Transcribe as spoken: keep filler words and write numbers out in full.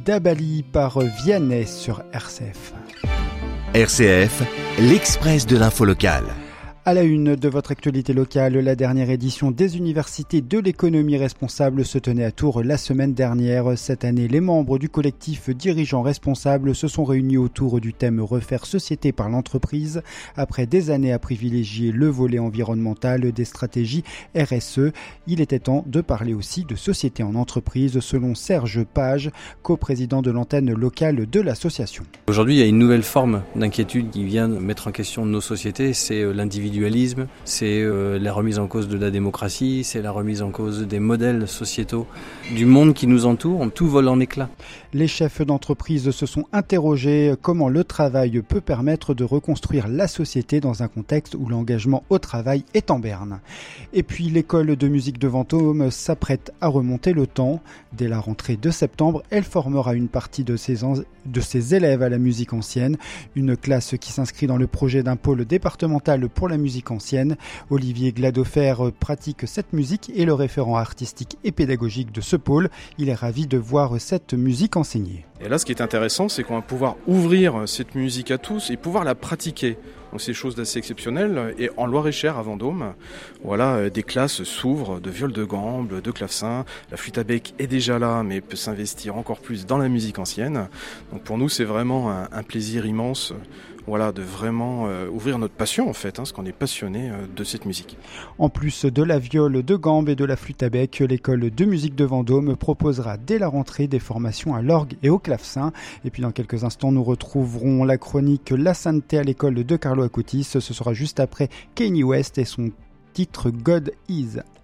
Dabali par Vianney sur R C F. R C F, l'Express de l'info locale. À la une de votre actualité locale, la dernière édition des universités de l'économie responsable se tenait à Tours la semaine dernière. Cette année, les membres du collectif Dirigeants Responsables se sont réunis autour du thème Refaire société par l'entreprise. Après des années à privilégier le volet environnemental des stratégies R S E, il était temps de parler aussi de société en entreprise, selon Serge Page, coprésident de l'antenne locale de l'association. Aujourd'hui, il y a une nouvelle forme d'inquiétude qui vient mettre en question nos sociétés, c'est l'individualisme. C'est euh, la remise en cause de la démocratie, c'est la remise en cause des modèles sociétaux du monde qui nous entoure. Tout vole en éclats. Les chefs d'entreprise se sont interrogés comment le travail peut permettre de reconstruire la société dans un contexte où l'engagement au travail est en berne. Et puis l'école de musique de Vendôme s'apprête à remonter le temps. Dès la rentrée de septembre, elle formera une partie de ses, en... de ses élèves à la musique ancienne. Une classe qui s'inscrit dans le projet d'un pôle départemental pour la musique ancienne. Olivier Gladofer pratique cette musique et le référent artistique et pédagogique de ce pôle. Il est ravi de voir cette musique enseignée. Et là, ce qui est intéressant, c'est qu'on va pouvoir ouvrir cette musique à tous et pouvoir la pratiquer. Donc c'est chose d'assez exceptionnelle. Et en Loir-et-Cher, à Vendôme, voilà, des classes s'ouvrent de viol de gambe, de clavecin. La flûte à bec est déjà là, mais peut s'investir encore plus dans la musique ancienne. Donc pour nous, c'est vraiment un, un plaisir immense. Voilà, de vraiment euh, ouvrir notre passion en fait, hein, parce qu'on est passionné euh, de cette musique. En plus de la viole de gambe et de la flûte à bec, l'école de musique de Vendôme proposera dès la rentrée des formations à l'orgue et au clavecin. Et puis dans quelques instants, nous retrouverons la chronique La Sainteté à l'école de Carlo Acutis. Ce sera juste après Kanye West et son titre God Is.